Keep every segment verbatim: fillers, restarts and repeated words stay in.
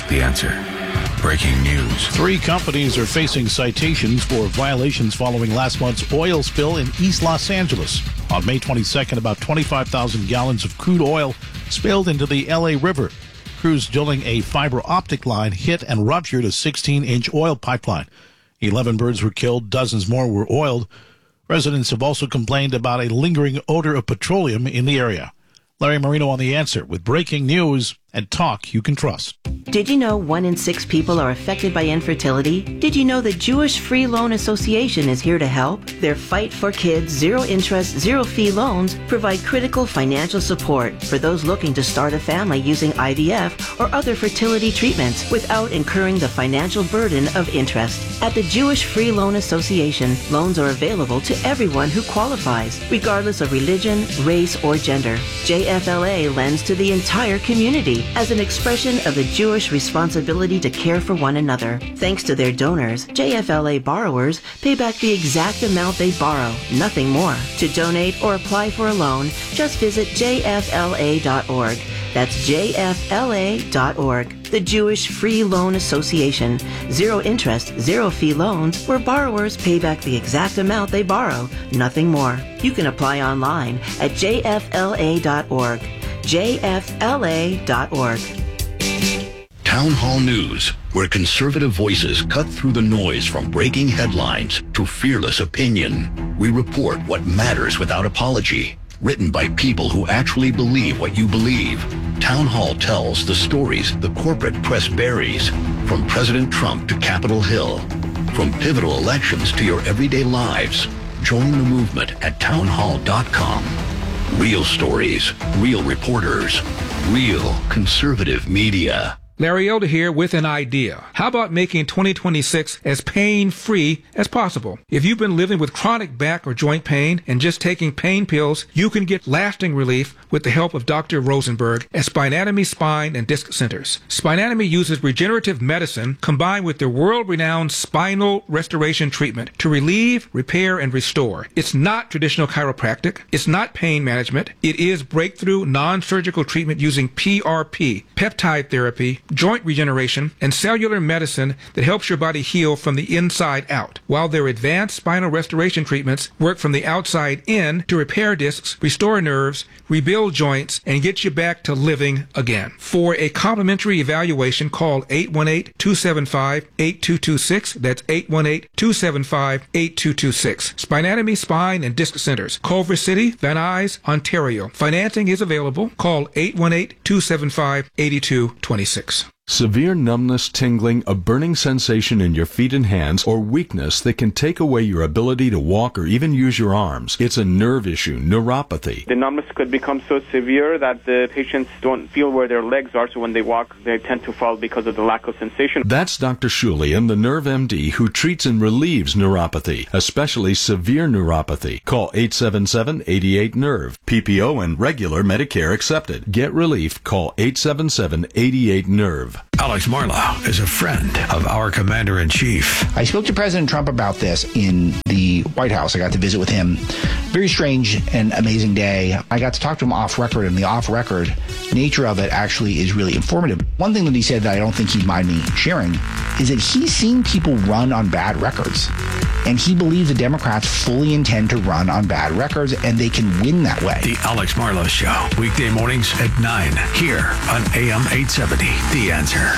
The Answer. Breaking news. Three companies are facing citations for violations following last month's oil spill in East Los Angeles. On May twenty-second, about twenty-five thousand gallons of crude oil spilled into the L A River. Crews drilling a fiber optic line hit and ruptured a sixteen-inch oil pipeline. Eleven birds were killed, dozens more were oiled. Residents have also complained about a lingering odor of petroleum in the area. Larry Marino on The Answer with breaking news and talk you can trust. Did you know one in six people are affected by infertility? Did you know the Jewish Free Loan Association is here to help? Their Fight for Kids zero-interest, zero-fee loans provide critical financial support for those looking to start a family using I V F or other fertility treatments without incurring the financial burden of interest. At the Jewish Free Loan Association, loans are available to everyone who qualifies, regardless of religion, race, or gender. J F L A lends to the entire community as an expression of the Jewish responsibility to care for one another. Thanks to their donors, J F L A borrowers pay back the exact amount they borrow, nothing more. To donate or apply for a loan, just visit J F L A dot org. That's J F L A dot org. The Jewish Free Loan Association. Zero interest, zero fee loans where borrowers pay back the exact amount they borrow, nothing more. You can apply online at J F L A dot org. J F L A dot org. Town Hall News, where conservative voices cut through the noise from breaking headlines to fearless opinion. We report what matters without apology. Written by people who actually believe what you believe. Town Hall tells the stories the corporate press buries, from President Trump to Capitol Hill. From pivotal elections to your everyday lives. Join the movement at town hall dot com. Real stories, real reporters, real conservative media. Larry Elder here with an idea. How about making twenty twenty-six as pain-free as possible? If you've been living with chronic back or joint pain and just taking pain pills, you can get lasting relief with the help of Doctor Rosenberg at Spinatomy Spine and Disc Centers. Spinatomy uses regenerative medicine combined with their world-renowned spinal restoration treatment to relieve, repair, and restore. It's not traditional chiropractic. It's not pain management. It is breakthrough non-surgical treatment using P R P, peptide therapy, joint regeneration, and cellular medicine that helps your body heal from the inside out, while their advanced spinal restoration treatments work from the outside in to repair discs, restore nerves, rebuild joints, and get you back to living again. For a complimentary evaluation, call eight one eight, two seven five, eight two two six. That's eight one eight, two seven five, eight two two six. Spinatomy Spine and Disc Centers, Culver City, Van Nuys, Ontario. Financing is available. Call eight one eight, two seven five, eight two two six. Severe numbness, tingling, a burning sensation in your feet and hands, or weakness that can take away your ability to walk or even use your arms. It's a nerve issue, neuropathy. The numbness could become so severe that the patients don't feel where their legs are, so when they walk, they tend to fall because of the lack of sensation. That's Doctor Shulian, the Nerve M D, who treats and relieves neuropathy, especially severe neuropathy. Call eight seven seven, eight eight, nerve. P P O and regular Medicare accepted. Get relief. Call eight seven seven, eight eight, nerve. Alex Marlow is a friend of our Commander-in-Chief. I spoke to President Trump about this in the White House. I got to visit with him. Very strange and amazing day. I got to talk to him off record, and the off-record nature of it actually is really informative. One thing that he said that I don't think he'd mind me sharing is that he's seen people run on bad records. And he believes the Democrats fully intend to run on bad records, and they can win that way. The Alex Marlow Show, weekday mornings at nine, here on A M eight seventy, The Answer.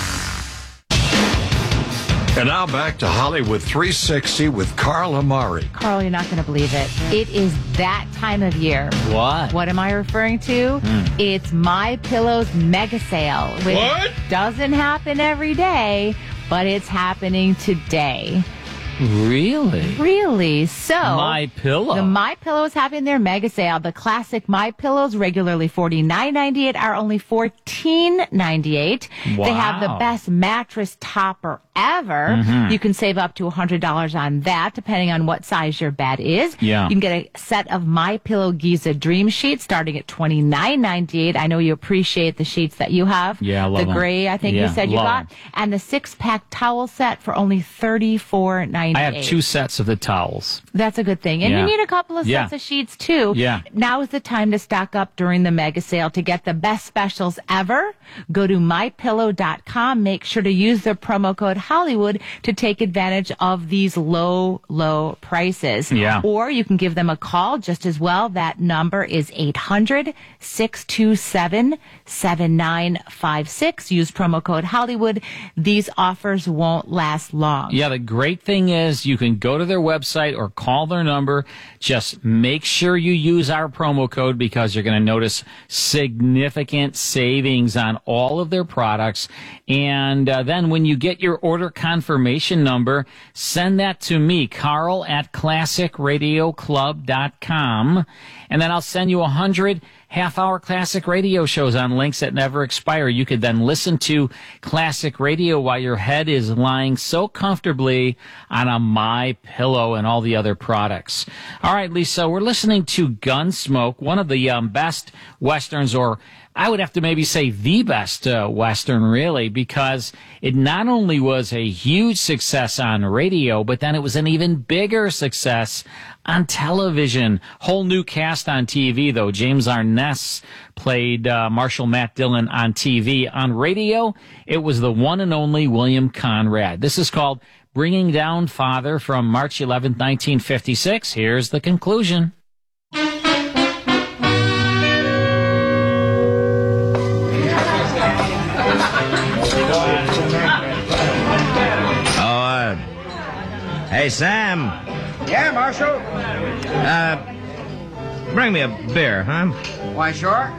And now back to Hollywood three sixty with Carl Amari. Carl, you're not going to believe it. It is that time of year. What? What am I referring to? Mm. It's My Pillow's mega sale. Which what? Doesn't happen every day, but it's happening today. Really? Really? So My Pillow. The My Pillow is having their mega sale. The classic My Pillows, regularly forty-nine ninety-eight, are only fourteen ninety-eight. Wow. They have the best mattress topper ever. Mm-hmm. You can save up to one hundred dollars on that, depending on what size your bed is. Yeah. You can get a set of My Pillow Giza Dream Sheets starting at twenty-nine ninety-eight. I know you appreciate the sheets that you have. Yeah, I love the them. gray, I think yeah, you said you got. them. And the six-pack towel set for only thirty-four ninety-eight. ninety-eight. I have two sets of the towels. That's a good thing. And Yeah. you need a couple of Yeah. sets of sheets, too. Yeah. Now is the time to stock up during the mega sale to get the best specials ever. Go to my pillow dot com. Make sure to use the promo code Hollywood to take advantage of these low, low prices. Yeah. Or you can give them a call just as well. That number is eight hundred, six two seven, seven nine five six. Use promo code Hollywood. These offers won't last long. Yeah, the great thing is you can go to their website or call their number. Just make sure you use our promo code because you're going to notice significant savings on all of their products. And uh, then when you get your order confirmation number, send that to me, Carl at classic radio club dot com. And then I'll send you a hundred half-hour classic radio shows on links that never expire. You could then listen to classic radio while your head is lying so comfortably on a My Pillow and all the other products. All right, Lisa, we're listening to Gunsmoke, one of the um, best Westerns, or I would have to maybe say the best uh, Western, really, because it not only was a huge success on radio, but then it was an even bigger success on television. Whole new cast on T V, though. James Arness played uh, Marshal Matt Dillon on T V. On radio, it was the one and only William Conrad. This is called Bringing Down Father from March eleventh, nineteen fifty-six. Here's the conclusion. Hey, Sam. Yeah, Marshal? Uh, bring me a beer, huh? Why, sure.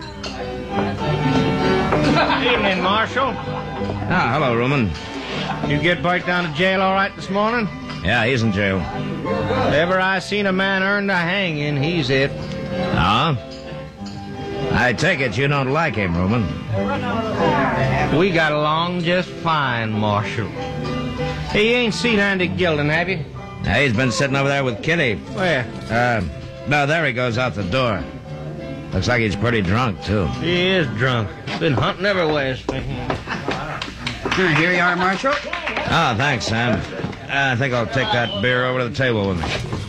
Evening, Marshal. Ah, hello, Ruman. You get Bart down to jail all right this morning? Yeah, he's in jail. If ever I seen a man earned a hanging, he's it. Ah? I take it you don't like him, Ruman. We got along just fine, Marshal. Hey, you ain't seen Andy Gilden, have you? Yeah, he's been sitting over there with Kitty. Where? Uh, no, there he goes out the door. Looks like he's pretty drunk, too. He is drunk. Been hunting everywhere. Here you are, Marshal. Oh, thanks, Sam. Uh, I think I'll take that beer over to the table with me.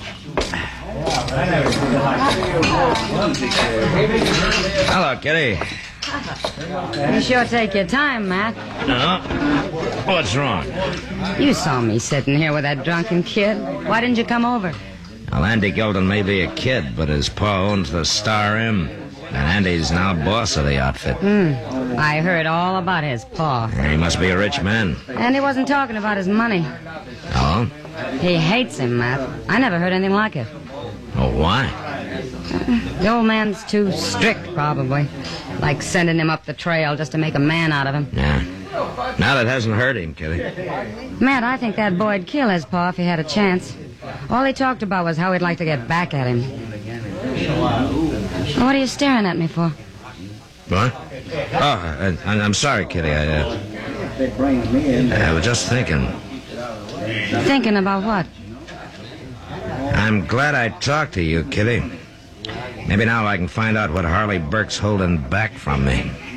Hello, Kitty. You sure take your time, Matt. No? What's wrong? You saw me sitting here with that drunken kid. Why didn't you come over? Well, Andy Gilden may be a kid, but his pa owns the Star Inn, and Andy's now boss of the outfit. Hmm. I heard all about his pa. He must be a rich man. And he wasn't talking about his money. Oh? He hates him, Matt. I never heard anything like it. Oh, why? The old man's too strict, probably. Like sending him up the trail just to make a man out of him. Yeah. Now that hasn't hurt him, Kitty. Matt, I think that boy'd kill his pa if he had a chance. All he talked about was how he'd like to get back at him. What are you staring at me for? What? Oh, I, I'm sorry, Kitty. I, uh, I was just thinking. Thinking about what? I'm glad I talked to you, Kitty. Maybe now I can find out what Harley Burke's holding back from me.